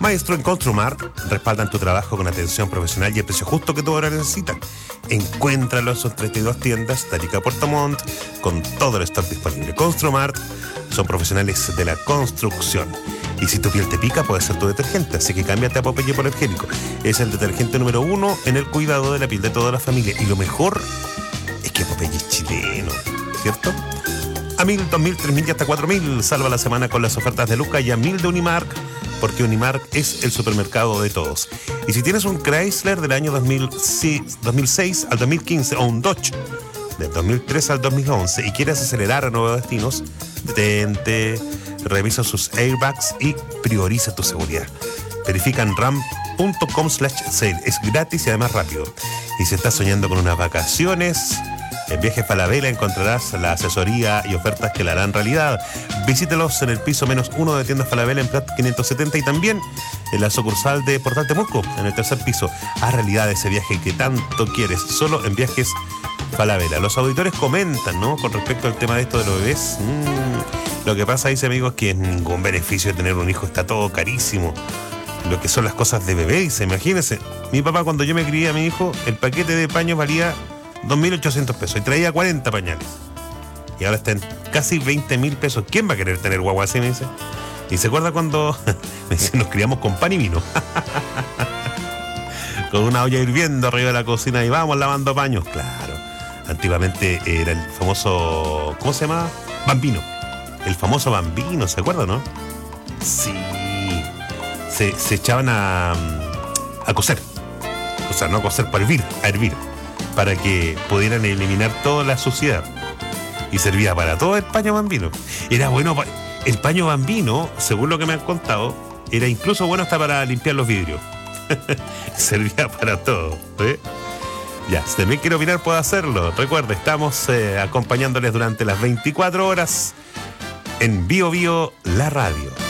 Maestro en Construmart respaldan tu trabajo con atención profesional y el precio justo que tú ahora necesitas. Encuéntralo en sus 32 tiendas de Arica, Puerto Montt, con todo el stock disponible. Construmart son profesionales de la construcción. Y si tu piel te pica, puede ser tu detergente, así que cámbiate a Popeye Hipoalergénico. Es el detergente número 1 en el cuidado de la piel de toda la familia. Y lo mejor es que Popeye es chileno, ¿cierto? A 1.000, 2.000, 3.000 y hasta 4.000. Salva la semana con las ofertas de Luca y a 1.000 de Unimark, porque Unimark es el supermercado de todos. Y si tienes un Chrysler del año 2006 al 2015 o un Dodge del 2003 al 2011 y quieres acelerar a nuevos destinos, detente, revisa sus airbags y prioriza tu seguridad. Verifica en ram.com/sale. Es gratis y además rápido. Y si estás soñando con unas vacaciones, en Viajes Falabella encontrarás la asesoría y ofertas que la harán realidad. Visítelos en el piso -1 de Tiendas Falabella en Prat 570 y también en la sucursal de Portal Temuco, en el tercer piso. Haz realidad ese viaje que tanto quieres, solo en Viajes Falabella. Los auditores comentan, ¿no?, con respecto al tema de esto de los bebés. Lo que pasa, dice amigos, que ningún beneficio de tener un hijo, está todo carísimo. Lo que son las cosas de bebé, dice, imagínense. Mi papá, cuando yo me crié a mi hijo, el paquete de paños valía 2.800 pesos y traía 40 pañales. Y ahora está en casi 20.000 pesos. ¿Quién va a querer tener guagua así? Me dice. Y se acuerda cuando me dice, nos criamos con pan y vino. Con una olla hirviendo arriba de la cocina y vamos lavando paños. Claro. Antiguamente era el famoso, ¿cómo se llama? Bambino. El famoso Bambino, ¿se acuerda, no? Sí. Se echaban a cocer. O sea, no a cocer, para hervir, a hervir. Para que pudieran eliminar toda la suciedad. Y servía para todo el paño Bambino. Era bueno, el paño Bambino, según lo que me han contado, era incluso bueno hasta para limpiar los vidrios. Servía para todo, ¿eh? Ya, si también quiere opinar, puede hacerlo. Recuerde, estamos acompañándoles durante las 24 horas en Bio Bio, la radio.